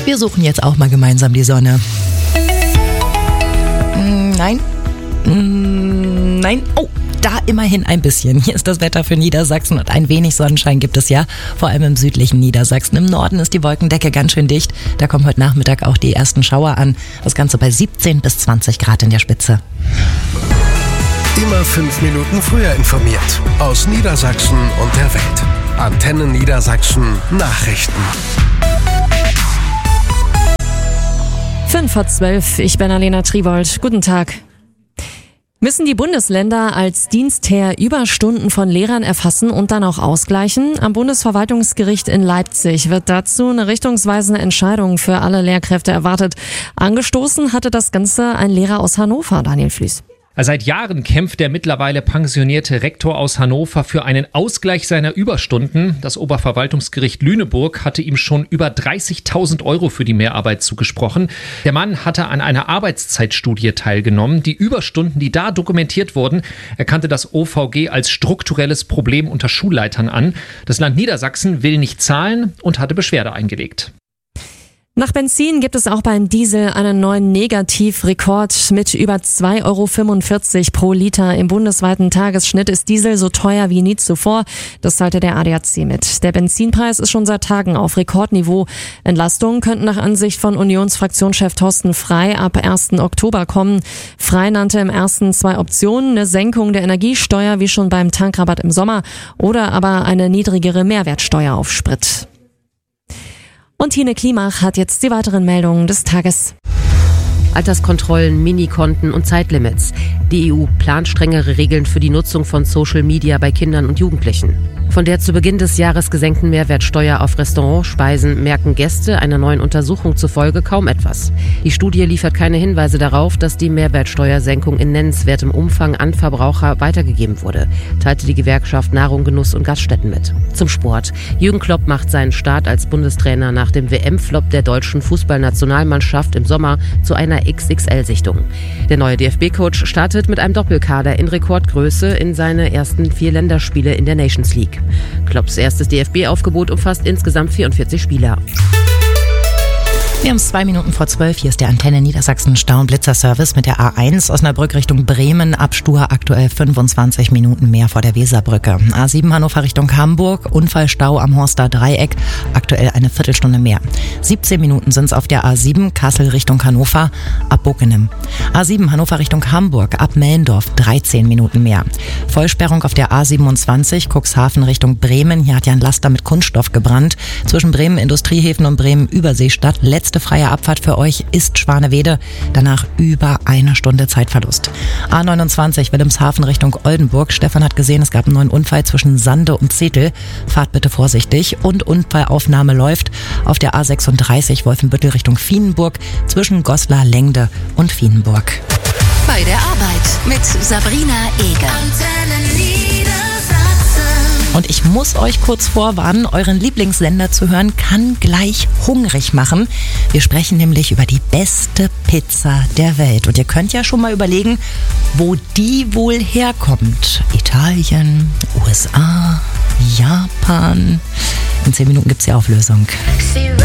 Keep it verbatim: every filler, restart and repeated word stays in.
Wir suchen jetzt auch mal gemeinsam die Sonne. Nein. Nein. Oh, da immerhin ein bisschen. Hier ist das Wetter für Niedersachsen und ein wenig Sonnenschein gibt es ja, vor allem im südlichen Niedersachsen. Im Norden ist die Wolkendecke ganz schön dicht. Da kommen heute Nachmittag auch die ersten Schauer an. Das Ganze bei siebzehn bis zwanzig Grad in der Spitze. Immer fünf Minuten früher informiert. Aus Niedersachsen und der Welt. Antenne Niedersachsen Nachrichten. Fünf vor zwölf, ich bin Alena Tribold. Guten Tag. Müssen die Bundesländer als Dienstherr Überstunden von Lehrern erfassen und dann auch ausgleichen? Am Bundesverwaltungsgericht in Leipzig wird dazu eine richtungsweisende Entscheidung für alle Lehrkräfte erwartet. Angestoßen hatte das Ganze ein Lehrer aus Hannover, Daniel Flüß. Seit Jahren kämpft der mittlerweile pensionierte Rektor aus Hannover für einen Ausgleich seiner Überstunden. Das Oberverwaltungsgericht Lüneburg hatte ihm schon über dreißigtausend Euro für die Mehrarbeit zugesprochen. Der Mann hatte an einer Arbeitszeitstudie teilgenommen. Die Überstunden, die da dokumentiert wurden, erkannte das O V G als strukturelles Problem unter Schulleitern an. Das Land Niedersachsen will nicht zahlen und hatte Beschwerde eingelegt. Nach Benzin gibt es auch beim Diesel einen neuen Negativrekord mit über zwei Euro fünfundvierzig pro Liter. Im bundesweiten Tagesschnitt ist Diesel so teuer wie nie zuvor. Das teilte der A D A C mit. Der Benzinpreis ist schon seit Tagen auf Rekordniveau. Entlastungen könnten nach Ansicht von Unionsfraktionschef Thorsten Frey ab ersten Oktober kommen. Frey nannte im ersten zwei Optionen: eine Senkung der Energiesteuer wie schon beim Tankrabatt im Sommer oder aber eine niedrigere Mehrwertsteuer auf Sprit. Und Tine Klimach hat jetzt die weiteren Meldungen des Tages. Alterskontrollen, Minikonten und Zeitlimits. Die E U plant strengere Regeln für die Nutzung von Social Media bei Kindern und Jugendlichen. Von der zu Beginn des Jahres gesenkten Mehrwertsteuer auf Restaurantspeisen merken Gäste einer neuen Untersuchung zufolge kaum etwas. Die Studie liefert keine Hinweise darauf, dass die Mehrwertsteuersenkung in nennenswertem Umfang an Verbraucher weitergegeben wurde, teilte die Gewerkschaft Nahrung, Genuss und Gaststätten mit. Zum Sport. Jürgen Klopp macht seinen Start als Bundestrainer nach dem W M-Flop der deutschen Fußballnationalmannschaft im Sommer zu einer X X L-Sichtung. Der neue D F B-Coach startet mit einem Doppelkader in Rekordgröße in seine ersten vier Länderspiele in der Nations League. Klopps erstes D F B-Aufgebot umfasst insgesamt vierundvierzig Spieler. Wir haben es zwei Minuten vor zwölf. Hier ist der Antenne Niedersachsen Stau- und Blitzerservice mit der A eins Osnabrück Richtung Bremen. Ab Stur aktuell fünfundzwanzig Minuten mehr vor der Weserbrücke. A sieben Hannover Richtung Hamburg. Unfallstau am Horster Dreieck. Aktuell eine Viertelstunde mehr. siebzehn Minuten sind es auf der A sieben Kassel Richtung Hannover. Ab Bockenem. A sieben Hannover Richtung Hamburg. Ab Mellendorf dreizehn Minuten mehr. Vollsperrung auf der A siebenundzwanzig Cuxhaven Richtung Bremen. Hier hat ja ein Laster mit Kunststoff gebrannt. Zwischen Bremen Industriehäfen und Bremen Überseestadt. Letzte freie Abfahrt für euch ist Schwanewede. Danach über eine Stunde Zeitverlust. A neunundzwanzig Wilhelmshaven Richtung Oldenburg. Stefan hat gesehen, es gab einen neuen Unfall zwischen Sande und Zetel. Fahrt bitte vorsichtig. Und Unfallaufnahme läuft auf der A sechsunddreißig Wolfenbüttel Richtung Vienenburg zwischen Goslar, Lengde und Vienenburg. Bei der Arbeit mit Sabrina Eger. Und ich muss euch kurz vorwarnen, euren Lieblingssender zu hören, kann gleich hungrig machen. Wir sprechen nämlich über die beste Pizza der Welt. Und ihr könnt ja schon mal überlegen, wo die wohl herkommt. Italien, U S A, Japan. In zehn Minuten gibt's die Auflösung.